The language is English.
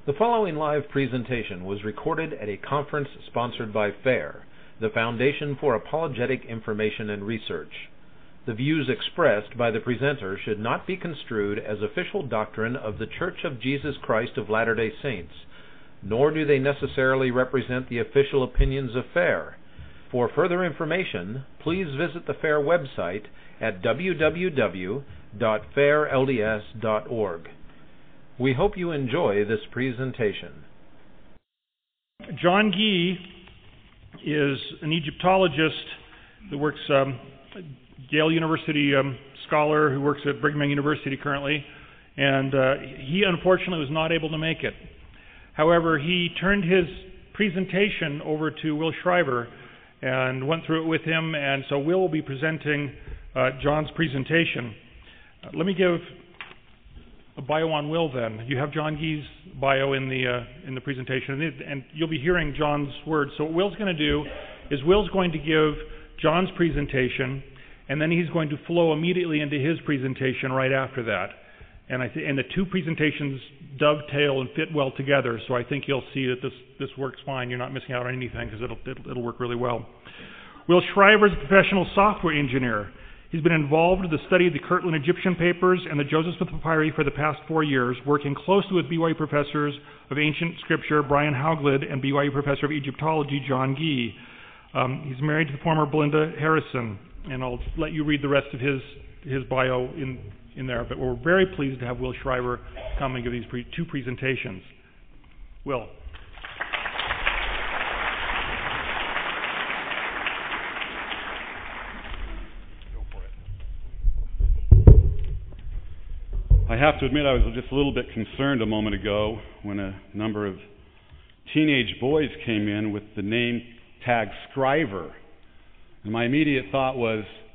The following live presentation was recorded at a conference sponsored by FAIR, the Foundation for Apologetic Information and Research. The views expressed by the presenter should not be construed as official doctrine of the Church of Jesus Christ of Latter-day Saints, nor do they necessarily represent the official opinions of FAIR. For further information, please visit the FAIR website at www.fairlds.org. We hope you enjoy this presentation. John Gee is an Egyptologist that works, Yale University scholar who works at Brigham Young University currently, and he unfortunately was not able to make it. However, he turned his presentation over to Will Shriver and went through it with him, and so Will will be presenting John's presentation. Let me give a bio on Will then. You have John Gee's bio in the presentation, and you'll be hearing John's words. So what Will's going to do is Will's going to give John's presentation, and then he's going to flow immediately into his presentation right after that. And and the two presentations dovetail and fit well together, so I think you'll see that this works fine. You're not missing out on anything because it'll work really well. Will Shriver is a professional software engineer. He's been involved with the study of the Kirtland Egyptian papers and the Joseph Smith Papyri for the past 4 years, working closely with BYU professors of ancient scripture Brian Hauglid and BYU professor of Egyptology John Gee. He's married to the former Belinda Harrison, and I'll let you read the rest of his bio in there. But we're very pleased to have Will Shriver come and give these two presentations. Will. I have to admit I was just a little bit concerned a moment ago when a number of teenage boys came in with the name tag Scriver. And my immediate thought was,